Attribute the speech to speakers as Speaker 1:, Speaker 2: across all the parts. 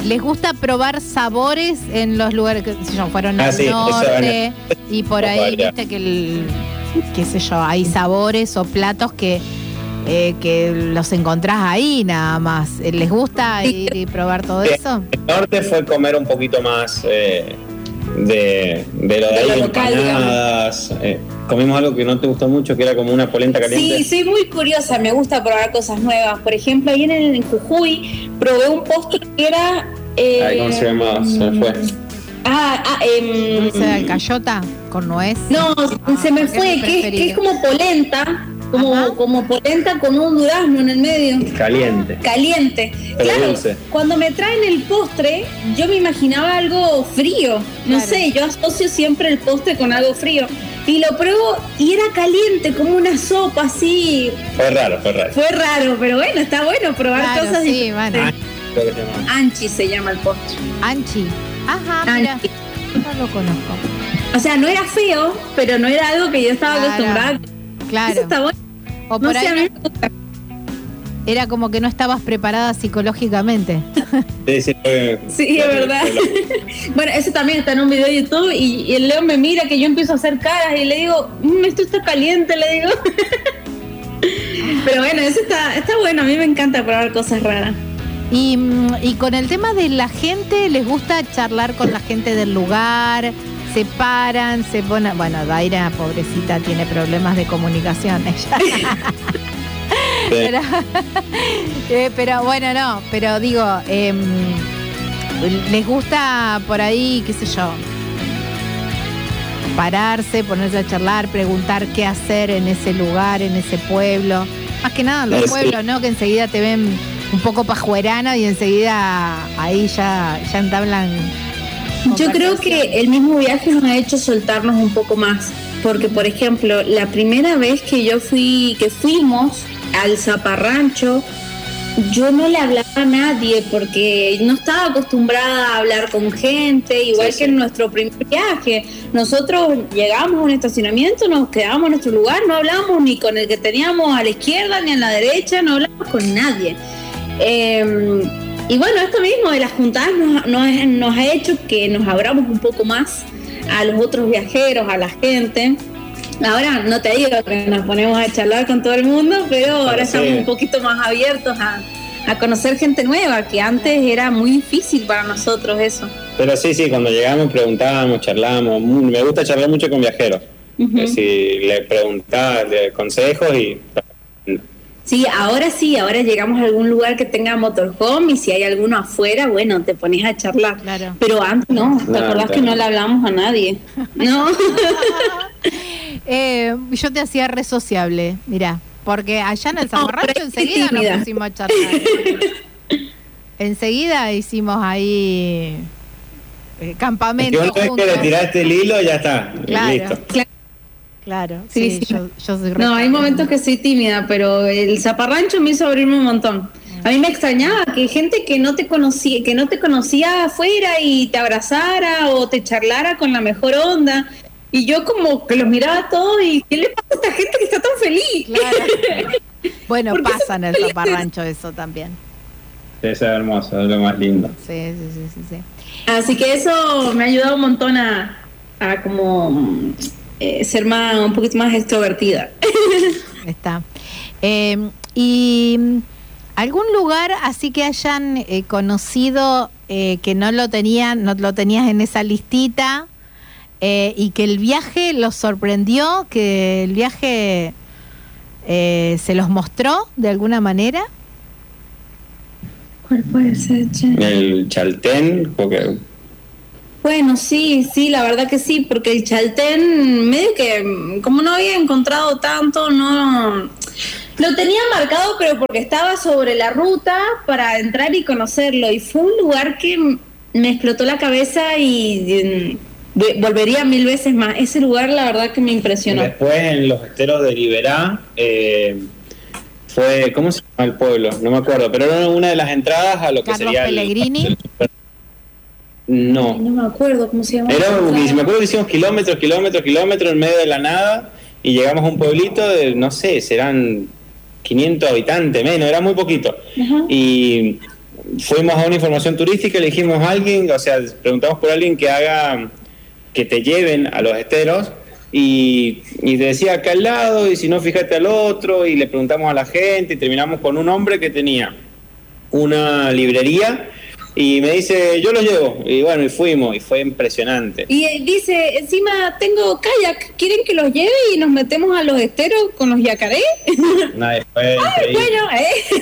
Speaker 1: les gusta probar sabores en los lugares que fueron al norte y por ahí, viste que qué sé yo, hay sabores o platos que los encontrás ahí nada más. ¿Les gusta ir y probar todo eso?
Speaker 2: El norte fue comer un poquito más de lo de ahí, empanadas. Comimos algo que no te gustó mucho, que era como una polenta caliente.
Speaker 3: Sí, soy muy curiosa, me gusta probar cosas nuevas. Por ejemplo, ahí en Jujuy probé un postre que era...
Speaker 2: ¿cómo se llamaba? Se me fue.
Speaker 1: ¿Dulce de alcayota con nuez?
Speaker 3: No, se me fue, que es como polenta. Como polenta con un durazno en el medio.
Speaker 2: Caliente.
Speaker 3: Pero claro, dulce. Cuando me traen el postre, yo me imaginaba algo frío. No sé, yo asocio siempre el postre con algo frío. Y lo pruebo y era caliente, como una sopa así.
Speaker 2: Fue raro.
Speaker 3: Fue raro, pero bueno, está bueno probar cosas diferentes.
Speaker 1: Bueno.
Speaker 3: Anchi se llama el postre.
Speaker 1: Anchi. Ajá, mira. No lo conozco.
Speaker 3: O sea, no era feo, pero no era algo que yo estaba acostumbrada.
Speaker 1: Claro.
Speaker 3: Eso está bueno.
Speaker 1: O por ahí era como que no estabas preparada psicológicamente.
Speaker 3: Sí, es verdad. Bueno, eso también está en un video de YouTube y el Leo me mira que yo empiezo a hacer caras y le digo, esto está caliente, le digo. Pero bueno, eso está bueno, a mí me encanta probar cosas raras.
Speaker 1: Y con el tema de la gente, ¿les gusta charlar con la gente del lugar? Se paran, se ponen... Bueno, Daira, pobrecita, tiene problemas de comunicación ella. Pero bueno, no, pero digo, ¿les gusta por ahí, qué sé yo, pararse, ponerse a charlar, preguntar qué hacer en ese lugar, en ese pueblo? Más que nada en los pueblos, ¿no? Que enseguida te ven un poco pajuerano y enseguida ahí ya entablan...
Speaker 3: Yo creo que el mismo viaje nos ha hecho soltarnos un poco más, porque por ejemplo, la primera vez que fuimos al Zaparrancho, yo no le hablaba a nadie porque no estaba acostumbrada a hablar con gente, igual que en nuestro primer viaje. Nosotros llegamos a un estacionamiento, nos quedábamos en nuestro lugar, no hablábamos ni con el que teníamos a la izquierda ni a la derecha, no hablábamos con nadie. Y bueno, esto mismo de las juntadas nos ha hecho que nos abramos un poco más a los otros viajeros, a la gente. Ahora no te digo que nos ponemos a charlar con todo el mundo, pero ahora estamos un poquito más abiertos a conocer gente nueva, que antes era muy difícil para nosotros eso.
Speaker 2: Pero sí, cuando llegamos preguntábamos, charlábamos. Me gusta charlar mucho con viajeros. Si le preguntaba de consejos y...
Speaker 3: Sí, ahora llegamos a algún lugar que tenga motorhome y si hay alguno afuera, bueno, te pones a charlar. Claro. Pero antes no, ¿te acordás que no le hablamos a nadie? No.
Speaker 1: Yo te hacía re sociable, mirá, porque allá en el Zaparrancho enseguida nos pusimos a charlar. Enseguida hicimos ahí campamento.
Speaker 2: Es que una vez que le tiraste el hilo, ya está, listo.
Speaker 1: Claro, sí. Yo soy
Speaker 3: no, hay momentos que soy tímida, pero el Zaparrancho me hizo abrirme un montón. A mí me extrañaba que gente que no te conocía afuera y te abrazara o te charlara con la mejor onda. Y yo como que los miraba todos y ¿qué le pasa a esta gente que está tan feliz?
Speaker 1: Claro. Bueno, pasa en el Zaparrancho eso también.
Speaker 2: Es hermoso, es lo más lindo.
Speaker 1: Sí.
Speaker 3: Así que eso me ha ayudado un montón a como... ser un poquito más extrovertida.
Speaker 1: Está. ¿Y algún lugar así que hayan conocido que no lo tenías en esa listita y que el viaje los sorprendió, que el viaje se los mostró de alguna manera?
Speaker 3: ¿Cuál puede ser, Che?
Speaker 2: El Chaltén, porque...
Speaker 3: Bueno, sí, la verdad que sí, porque el Chaltén, medio que como no había encontrado tanto, no lo tenía marcado, pero porque estaba sobre la ruta para entrar y conocerlo, y fue un lugar que me explotó la cabeza y volvería 1000 veces más. Ese lugar, la verdad que me impresionó.
Speaker 2: Después en los esteros de Liberá, fue, ¿cómo se llama el pueblo? No me acuerdo, pero era una de las entradas a lo que
Speaker 1: Carlos
Speaker 2: sería
Speaker 1: Pellegrini.
Speaker 3: No me acuerdo cómo se llama.
Speaker 2: Me acuerdo que hicimos kilómetros en medio de la nada y llegamos a un pueblito de, no sé, serán 500 habitantes, menos, era muy poquito. Y fuimos a una información turística, elegimos a alguien, o sea, preguntamos por alguien que te lleven a los esteros, y te decía acá al lado, y si no, fíjate al otro, y le preguntamos a la gente, y terminamos con un hombre que tenía una librería, y me dice, yo lo llevo, y bueno, y fuimos, y fue impresionante.
Speaker 3: Y dice, encima tengo kayak, ¿quieren que los lleve y nos metemos a los esteros con los yacaré?
Speaker 2: Nada, fue increíble.
Speaker 3: Bueno,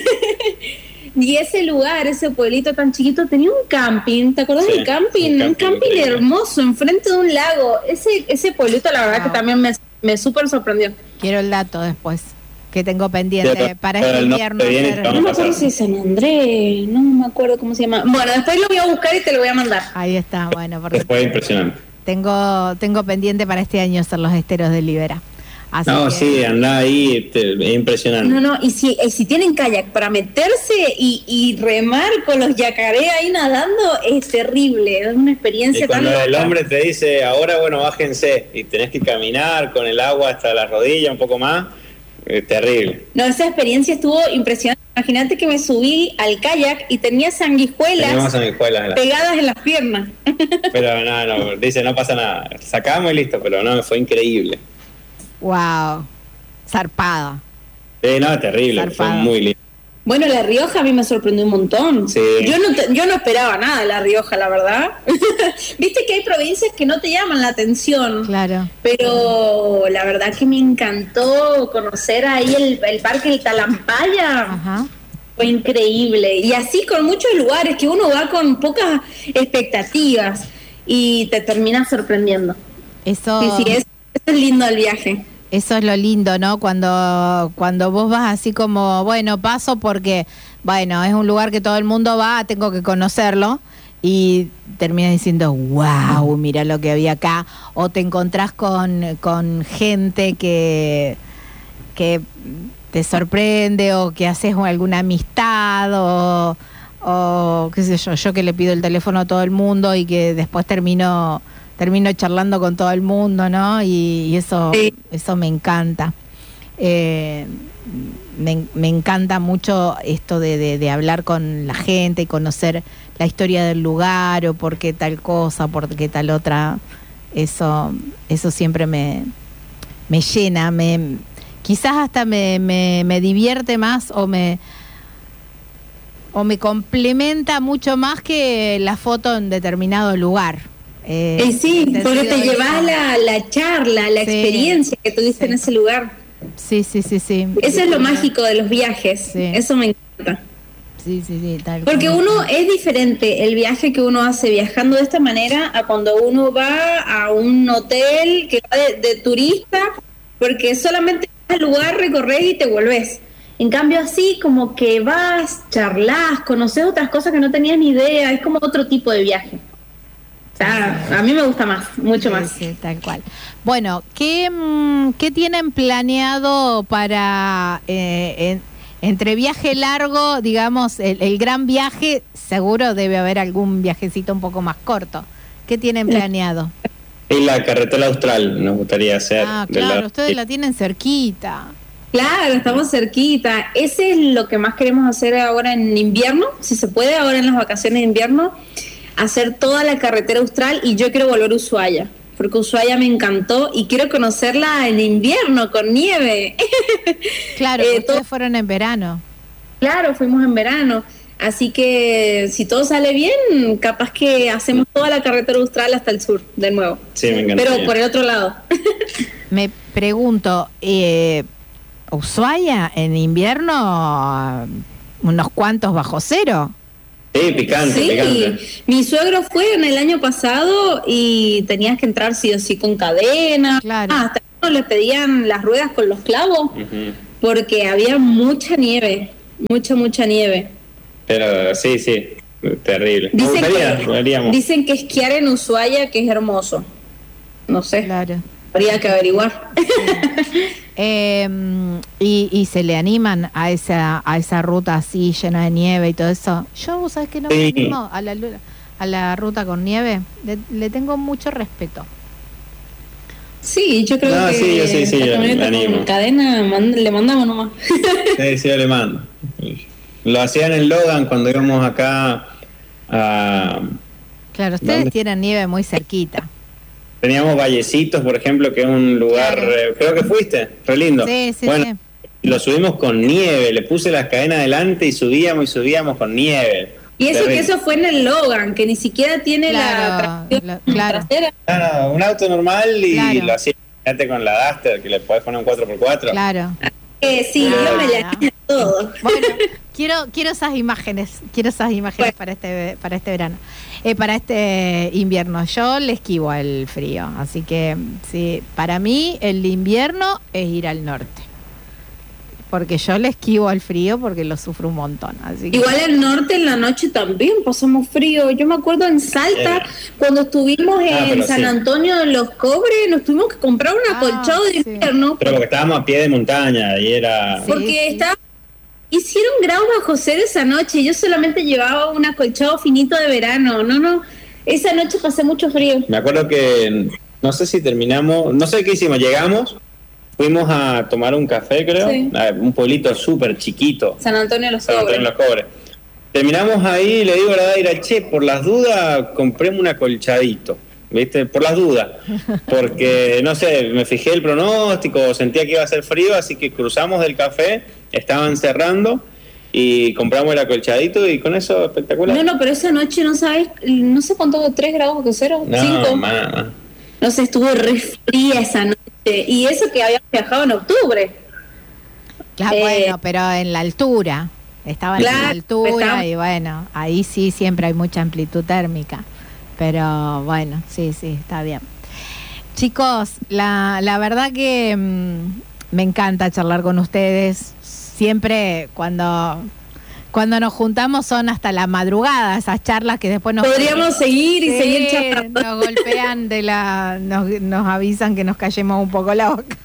Speaker 3: Y ese lugar, ese pueblito tan chiquito, tenía un camping, ¿te acordás del camping? Un camping hermoso, enfrente de un lago. Ese pueblito, la verdad que también me súper sorprendió.
Speaker 1: Quiero el dato después, que tengo pendiente para este invierno.
Speaker 3: No me acuerdo si es San Andrés, no me acuerdo cómo se llama. Bueno, después lo voy a buscar y te lo voy a mandar.
Speaker 1: Ahí está, bueno, porque
Speaker 2: fue impresionante.
Speaker 1: Tengo pendiente para este año hacer los esteros de Libera. Así
Speaker 2: sí, andá ahí, es impresionante.
Speaker 3: No, y si tienen kayak para meterse y remar con los yacaré ahí nadando, es terrible, es una experiencia
Speaker 2: y cuando
Speaker 3: tan
Speaker 2: el hombre te dice, ahora bueno, bájense, y tenés que caminar con el agua hasta la rodilla, un poco más, es terrible.
Speaker 3: No, esa experiencia estuvo impresionante. Imagínate que me subí al kayak y tenía sanguijuelas pegadas en las piernas.
Speaker 2: Pero no, dice, no pasa nada, sacamos y listo, pero no, fue increíble.
Speaker 1: Wow, zarpada.
Speaker 2: No, terrible, zarpada. Fue muy lindo.
Speaker 3: Bueno, La Rioja a mí me sorprendió un montón.
Speaker 2: Sí.
Speaker 3: Yo no esperaba nada de La Rioja, la verdad. Viste que hay provincias que no te llaman la atención.
Speaker 1: Claro.
Speaker 3: Pero la verdad que me encantó conocer ahí el parque del Talampaya.
Speaker 1: Ajá.
Speaker 3: Fue increíble. Y así con muchos lugares que uno va con pocas expectativas y te termina sorprendiendo.
Speaker 1: Eso...
Speaker 3: Sí, es lindo el viaje.
Speaker 1: Eso es lo lindo, ¿no? Cuando vos vas así como, bueno, paso porque, bueno, es un lugar que todo el mundo va, tengo que conocerlo, y terminas diciendo, wow, mira lo que había acá, o te encontrás con gente que te sorprende, o que haces alguna amistad, o qué sé yo que le pido el teléfono a todo el mundo y que después termino charlando con todo el mundo, ¿no? Y eso me encanta. Me encanta mucho esto de hablar con la gente y conocer la historia del lugar, o por qué tal cosa, por qué tal otra. Eso siempre me llena, quizás hasta me divierte más, o me complementa mucho más que la foto en determinado lugar.
Speaker 3: Sí, porque te llevas la charla, la experiencia que tuviste en ese lugar.
Speaker 1: Sí.
Speaker 3: Eso es lo mágico de los viajes. Sí. Eso me encanta.
Speaker 1: Sí, tal
Speaker 3: porque uno es diferente el viaje que uno hace viajando de esta manera a cuando uno va a un hotel que va de turista, porque solamente vas al lugar, recorres y te volvés. En cambio así como que vas, charlas, conoces otras cosas que no tenías ni idea, es como otro tipo de viaje. A mí me gusta más, mucho más.
Speaker 1: Sí, tal cual. Bueno, ¿qué tienen planeado para entre viaje largo, digamos, el gran viaje? Seguro debe haber algún viajecito un poco más corto. ¿Qué tienen planeado?
Speaker 2: Y la carretera austral nos gustaría hacer.
Speaker 1: Claro, ustedes la tienen cerquita.
Speaker 3: Claro, estamos cerquita. Ese es lo que más queremos hacer ahora en invierno, si se puede, ahora en las vacaciones de invierno. Hacer toda la carretera austral, y yo quiero volver a Ushuaia, porque Ushuaia me encantó y quiero conocerla en invierno, con nieve.
Speaker 1: Claro, ustedes fueron en verano.
Speaker 3: Claro, fuimos en verano, así que si todo sale bien, capaz que hacemos toda la carretera austral hasta el sur, de nuevo.
Speaker 2: Sí, me encanta.
Speaker 3: Pero por el otro lado.
Speaker 1: Me pregunto, ¿Ushuaia en invierno unos cuantos bajo cero?
Speaker 2: Sí, picante.
Speaker 3: Mi suegro fue en el año pasado y tenías que entrar sí o sí con cadena.
Speaker 1: Claro.
Speaker 3: Hasta no le pedían las ruedas con los clavos, porque había mucha nieve, mucha nieve.
Speaker 2: Pero sí, terrible.
Speaker 3: Dicen que esquiar en Ushuaia que es hermoso. No sé.
Speaker 1: Claro.
Speaker 3: Habría que averiguar.
Speaker 1: Y se le animan a esa ruta así llena de nieve y todo eso. Yo, ¿sabes qué? No me animo a la ruta con nieve. Le tengo mucho respeto.
Speaker 3: Sí, yo creo que
Speaker 2: sí,
Speaker 3: la camioneta con cadena le mandamos nomás.
Speaker 2: Sí, yo le mando. Lo hacían en Logan cuando íbamos acá a...
Speaker 1: Claro, ustedes tienen nieve muy cerquita.
Speaker 2: Teníamos Vallecitos, por ejemplo, que es un lugar, claro. Creo que fuiste, re lindo.
Speaker 1: Sí,
Speaker 2: bueno,
Speaker 1: sí.
Speaker 2: Lo subimos con nieve, le puse las cadenas delante y subíamos con nieve.
Speaker 3: Y eso que eso fue en el Logan, que ni siquiera tiene la tracción trasera.
Speaker 2: No, un auto normal y lo hacía con la Duster, que le podés poner un 4x4.
Speaker 1: Claro.
Speaker 3: Sí, yo me la hice todo.
Speaker 1: Bueno, quiero esas imágenes, bueno. para este verano, para este invierno. Yo le esquivo al frío, así que sí, para mí el invierno es ir al norte. Porque yo le esquivo al frío porque lo sufro un montón. Así que...
Speaker 3: Igual el norte en la noche también pasamos frío. Yo me acuerdo en Salta, cuando estuvimos en San Antonio de los Cobres, nos tuvimos que comprar un acolchado de invierno.
Speaker 2: Pero porque estábamos a pie de montaña y era...
Speaker 3: Porque hicieron grados bajo cero esa noche y yo solamente llevaba un acolchado finito de verano. No, esa noche pasé mucho frío.
Speaker 2: Me acuerdo que, no sé si terminamos, no sé qué hicimos, llegamos... Fuimos a tomar un café, creo, a un pueblito súper chiquito.
Speaker 3: San Antonio de los Cobres.
Speaker 2: Terminamos ahí y le digo a la Daira, che, por las dudas, compremos un acolchadito, ¿viste? Por las dudas. Porque, no sé, me fijé el pronóstico, sentía que iba a ser frío, así que cruzamos del café, estaban cerrando y compramos el acolchadito y con eso espectacular.
Speaker 3: No, pero esa noche, no sé cuánto, 3 grados bajo cero, 5.
Speaker 2: No,
Speaker 3: no sé, estuvo re fría esa noche. Y eso que habíamos viajado en octubre.
Speaker 1: Claro, bueno, pero en la altura. Estaban en la altura y bueno, ahí sí siempre hay mucha amplitud térmica. Pero bueno, sí, está bien. Chicos, la verdad que me encanta charlar con ustedes. Siempre cuando nos juntamos son hasta la madrugada esas charlas que después
Speaker 3: podríamos seguir charlando.
Speaker 1: Nos golpean nos avisan que nos callemos un poco la boca.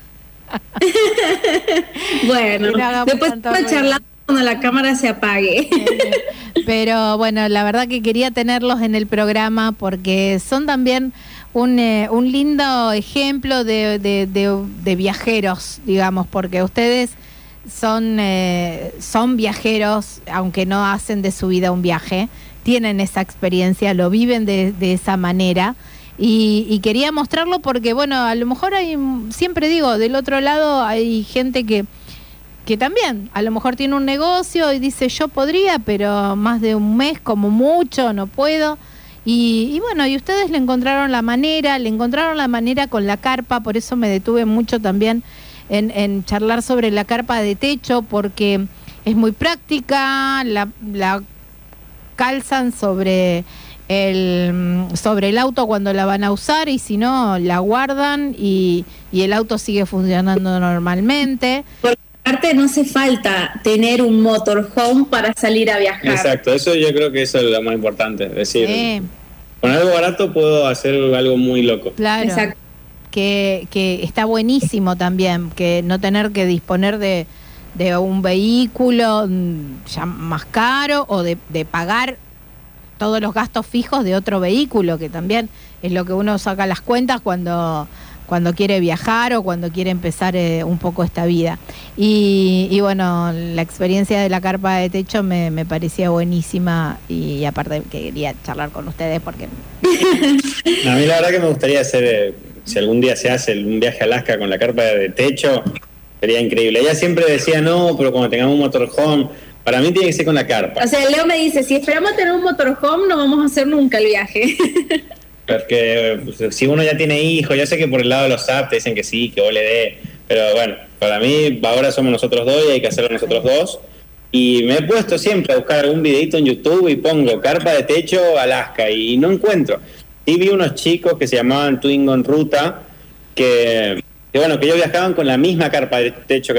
Speaker 3: Bueno, después charlamos cuando la cámara se apague.
Speaker 1: Pero bueno, la verdad que quería tenerlos en el programa porque son también un lindo ejemplo de viajeros, digamos, porque ustedes son viajeros, aunque no hacen de su vida un viaje, tienen esa experiencia, lo viven de esa manera y quería mostrarlo porque, bueno, a lo mejor siempre digo, del otro lado hay gente que también a lo mejor tiene un negocio y dice yo podría, pero más de un mes como mucho no puedo. Y bueno, y ustedes le encontraron la manera con la carpa, por eso me detuve mucho también en charlar sobre la carpa de techo, porque es muy práctica, la calzan sobre el auto cuando la van a usar y si no, la guardan y el auto sigue funcionando normalmente.
Speaker 3: Porque aparte no hace falta tener un motorhome para salir a viajar.
Speaker 2: Exacto, eso yo creo que eso es lo más importante, es decir, con algo barato puedo hacer algo muy loco.
Speaker 1: Claro. Exacto. Que está buenísimo también, que no tener que disponer de un vehículo ya más caro o de pagar todos los gastos fijos de otro vehículo, que también es lo que uno saca las cuentas cuando quiere viajar o cuando quiere empezar un poco esta vida. Y bueno, la experiencia de la carpa de techo me parecía buenísima y aparte que quería charlar con ustedes porque...
Speaker 2: A mí la verdad que me gustaría hacer, si algún día se hace un viaje a Alaska con la carpa de techo, sería increíble. Ella siempre decía, no, pero cuando tengamos un motorhome, para mí tiene que ser con la carpa.
Speaker 3: O sea, Leo me dice, si esperamos tener un motorhome, no vamos a hacer nunca el viaje.
Speaker 2: Porque pues, si uno ya tiene hijos, yo sé que por el lado de los apps te dicen que sí, que vos le dé, pero bueno, para mí ahora somos nosotros dos y hay que hacerlo nosotros dos. Y me he puesto siempre a buscar algún videito en YouTube y pongo carpa de techo Alaska y no encuentro. Y vi unos chicos que se llamaban Twingo en Ruta, que ellos viajaban con la misma carpa de techo que